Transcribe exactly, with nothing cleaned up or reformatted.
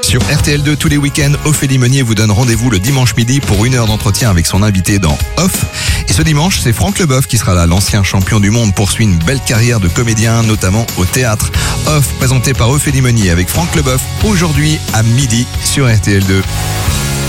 Sur R T L deux, tous les week-ends, Ophélie Meunier vous donne rendez-vous le dimanche midi pour une heure d'entretien avec son invité dans Off. Et ce dimanche, c'est Franck Leboeuf qui sera là. L'ancien champion du monde poursuit une belle carrière de comédien, notamment au théâtre. Off, présenté par Ophélie Meunier avec Franck Leboeuf, aujourd'hui à midi sur R T L deux.